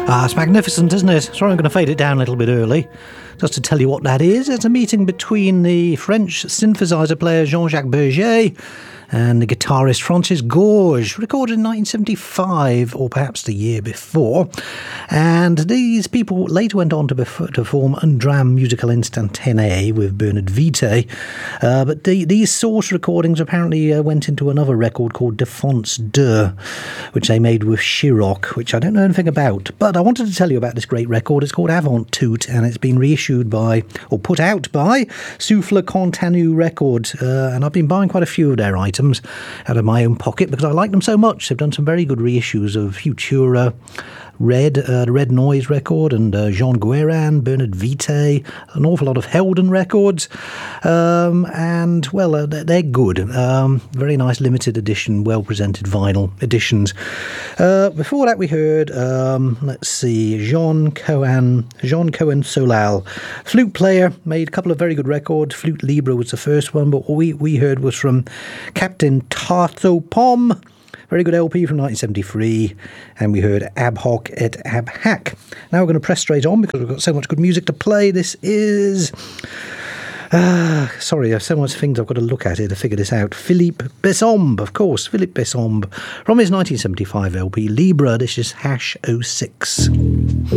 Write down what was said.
It's magnificent, isn't it? Sorry, I'm going to fade it down a little bit early. Just to tell you what that is, it's a meeting between the French synthesizer player Jean-Jacques Berger and the guitarist Francis Gorge, recorded in 1975, or perhaps the year before. And these people later went on to form Un Drame Musical Instantané with Bernard Vitae. But these source recordings apparently went into another record called Défense 2, which they made with Chirocq, which I don't know anything about. But I wanted to tell you about this great record. It's called Avant Tout, and it's been reissued by, or put out by, Souffle Contenu Records. And I've been buying quite a few of their items out of my own pocket because I like them so much. They've done some very good reissues of Futura, Red, the Red Noise record, and Jean Guérin, Bernard Vitae, an awful lot of Helden records, and well, they're good. Very nice limited edition, well presented vinyl editions. Before that, we heard, let's see, Jean Cohen Solal, flute player, made a couple of very good records. Flute Libre was the first one, but what we heard was from Captain Tarto Pom. Very good LP from 1973, and we heard Ab Hoc et Ab Hack. Now we're going to press straight on because we've got so much good music to play. This is... sorry, there's so much things I've got to look at here to figure this out. Philippe Besombe, of course, Philippe Besombe, from his 1975 LP Libre. This is #06.